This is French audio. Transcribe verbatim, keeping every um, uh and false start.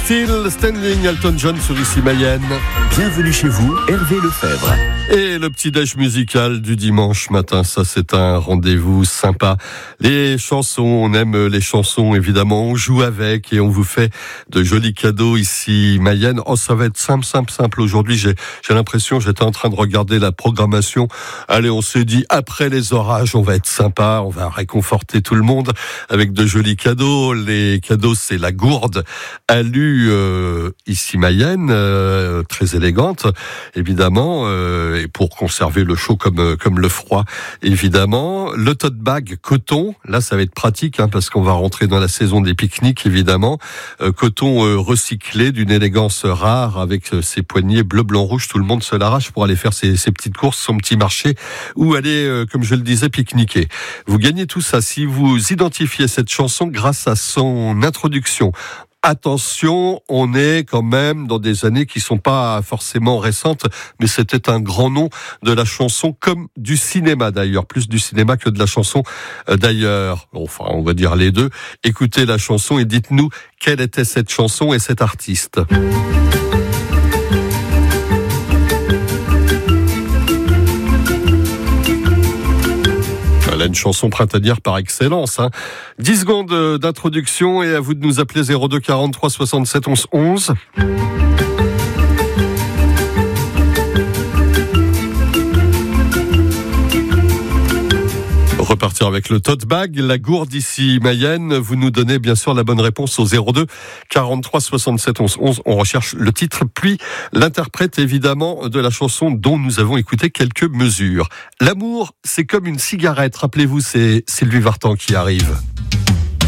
Still Standing, Elton John sur Ici Mayenne. Bienvenue chez vous, Hervé Lefebvre. Et le petit déj musical du dimanche matin, ça c'est un rendez-vous sympa. Les chansons, on aime les chansons évidemment, on joue avec et on vous fait de jolis cadeaux ici Mayenne. Oh, ça va être simple, simple, simple. Aujourd'hui, j'ai, j'ai l'impression, j'étais en train de regarder la programmation. Allez, on s'est dit, après les orages, on va être sympa, on va réconforter tout le monde avec de jolis cadeaux. Les cadeaux, c'est la gourde Alu euh, ici Mayenne, euh, très élégante, évidemment, euh, et pour conserver le chaud comme comme le froid, évidemment. Le tote bag coton, là, ça va être pratique, hein, parce qu'on va rentrer dans la saison des pique-niques, évidemment. Euh, coton euh, recyclé d'une élégance rare, avec euh, ses poignées bleu, blanc, rouge. Tout le monde se l'arrache pour aller faire ses, ses petites courses, son petit marché, ou aller, euh, comme je le disais, pique-niquer. Vous gagnez tout ça si vous identifiez cette chanson grâce à son introduction. Attention, on est quand même dans des années qui sont pas forcément récentes, mais c'était un grand nom de la chanson, comme du cinéma d'ailleurs, plus du cinéma que de la chanson d'ailleurs. Enfin, on va dire les deux. Écoutez la chanson et dites-nous quelle était cette chanson et cet artiste. Une chanson printanière par excellence, hein. dix secondes d'introduction et à vous de nous appeler zéro deux quarante-trois soixante-sept onze onze. Repartir avec le tote bag, la gourde ici Mayenne. Vous nous donnez bien sûr la bonne réponse au zéro deux quarante-trois soixante-sept onze onze. On recherche le titre puis l'interprète évidemment de la chanson dont nous avons écouté quelques mesures. L'amour, c'est comme une cigarette. Rappelez-vous, c'est Sylvie Vartan qui arrive.